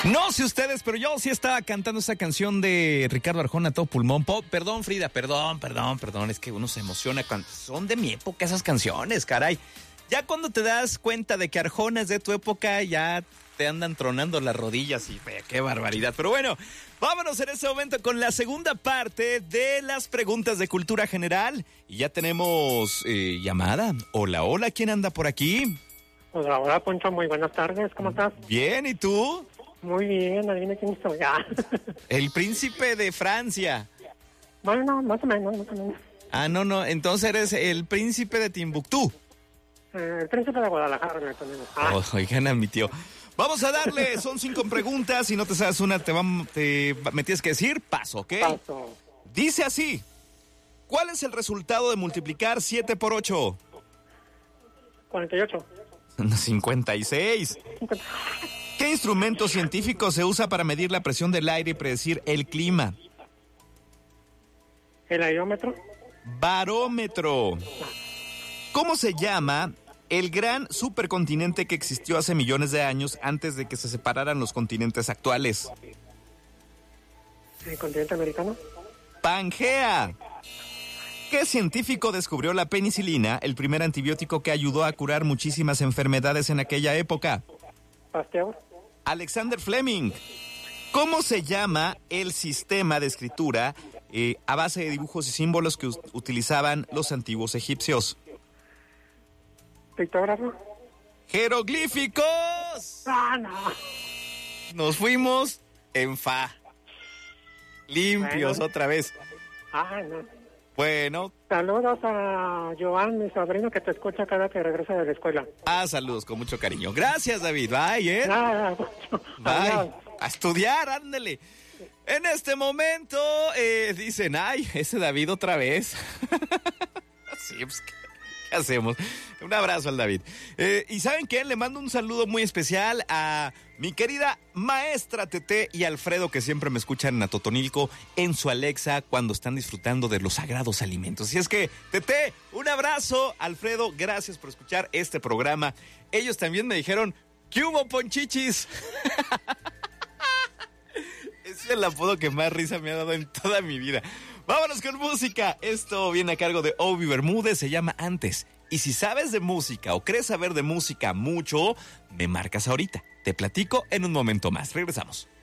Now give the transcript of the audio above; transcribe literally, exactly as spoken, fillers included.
No sé ustedes, pero yo sí estaba cantando esa canción de Ricardo Arjona a todo pulmón. Po, perdón, Frida, perdón, perdón, perdón. Es que uno se emociona cuando son de mi época esas canciones, caray. Ya cuando te das cuenta de que Arjona es de tu época, ya te andan tronando las rodillas y vaya, qué barbaridad. Pero bueno, vámonos en este momento con la segunda parte de las preguntas de cultura general. Y ya tenemos eh, llamada. Hola, hola, ¿quién anda por aquí? Hola, hola, Poncho, muy buenas tardes, ¿cómo estás? Bien, ¿y tú? Muy bien, adivina quién estoy. Ah. El príncipe de Francia. Bueno, no, más o menos, más o menos. Ah, no, no, entonces eres el príncipe de Timbuktu. Eh, el príncipe de Guadalajara, me ponemos. Ah. Oh, oigan a mi tío. Vamos a darle, son cinco preguntas. Si no te sabes una, te, vam- te me tienes que decir paso, ¿ok? Paso. Dice así: ¿cuál es el resultado de multiplicar siete por ocho? cuarenta y ocho. cincuenta y seis. cincuenta. ¿Qué instrumento científico se usa para medir la presión del aire y predecir el clima? El aerómetro. Barómetro. ¿Cómo se llama el gran supercontinente que existió hace millones de años antes de que se separaran los continentes actuales? El continente americano. Pangea. ¿Qué científico descubrió la penicilina, el primer antibiótico que ayudó a curar muchísimas enfermedades en aquella época? Pasteur. Alexander Fleming. ¿Cómo se llama el sistema de escritura eh, a base de dibujos y símbolos que us- utilizaban los antiguos egipcios? Pictógrafo. ¡Jeroglíficos! Ah, no. Nos fuimos en fa. Limpios Bueno. otra vez. Ah, no. Bueno, Saludos a Joan, mi sobrino, que te escucha cada que regresa de la escuela. ah, saludos con mucho cariño. Gracias, David. Bye, ¿eh? Ah, Poncho. Bye. Adiós. A estudiar, ándale. En este momento eh, dicen, ay, ese David otra vez. Sí, pues, ¿qué, qué hacemos? Un abrazo al David. Eh, y ¿saben qué? Le mando un saludo muy especial a mi querida maestra Tete y Alfredo, que siempre me escuchan en Atotonilco en su Alexa cuando están disfrutando de los sagrados alimentos. Así es que, Tete, un abrazo. Alfredo, gracias por escuchar este programa. Ellos también me dijeron, ¿qué hubo, Ponchichis? Ese es el apodo que más risa me ha dado en toda mi vida. Vámonos con música. Esto viene a cargo de Obi Bermúdez, se llama Antes. Y si sabes de música o crees saber de música mucho, me marcas ahorita. Te platico en un momento más. Regresamos.